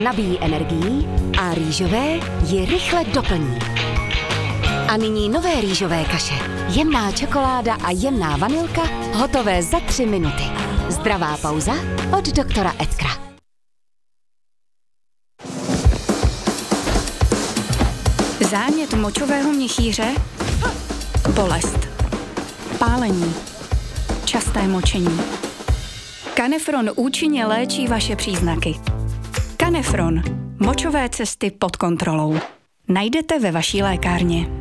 Nabíjí energií a rýžové ji rychle doplní. A nyní nové rýžové kaše. Jemná čokoláda a jemná vanilka, hotové za 3 minuty. Zdravá pauza od doktora Edkra. Zánět močového měchýře, bolest, pálení, časté močení. Canefron účinně léčí vaše příznaky. Canefron. Močové cesty pod kontrolou. Najdete ve vaší lékárně.